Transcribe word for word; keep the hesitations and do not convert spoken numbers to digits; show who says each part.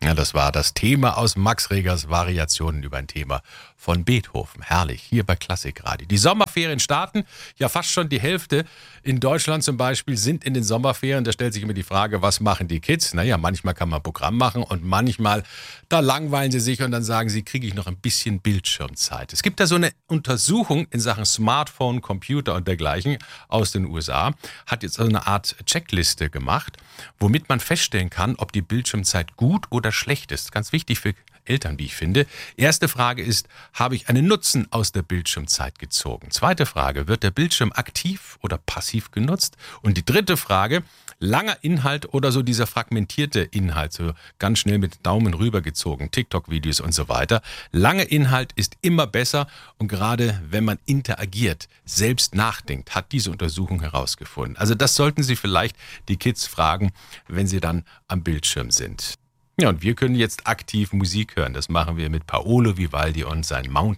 Speaker 1: Ja, das war das Thema aus Max Regers Variationen über ein Thema von Beethoven. Herrlich, hier bei Klassikradio. Die Sommerferien starten, ja fast schon die Hälfte in Deutschland zum Beispiel sind in den Sommerferien. Da stellt sich immer die Frage, was machen die Kids? Naja, manchmal kann man ein Programm machen und manchmal, da langweilen sie sich und dann sagen sie, kriege ich noch ein bisschen Bildschirmzeit. Es gibt da so eine Untersuchung in Sachen Smartphone, Computer und dergleichen aus den U S A, hat jetzt so eine Art Checkliste gemacht, womit man feststellen kann, ob die Bildschirmzeit gut oder schlecht ist. Ganz wichtig für Eltern, wie ich finde. Erste Frage ist, habe ich einen Nutzen aus der Bildschirmzeit gezogen? Zweite Frage, wird der Bildschirm aktiv oder passiv genutzt? Und die dritte Frage, langer Inhalt oder so dieser fragmentierte Inhalt, so ganz schnell mit Daumen rübergezogen, TikTok-Videos und so weiter. Lange Inhalt ist immer besser und gerade wenn man interagiert, selbst nachdenkt, hat diese Untersuchung herausgefunden. Also das sollten Sie vielleicht die Kids fragen, wenn sie dann am Bildschirm sind. Ja, und wir können jetzt aktiv Musik hören. Das machen wir mit Paolo Vivaldi und sein Mountain.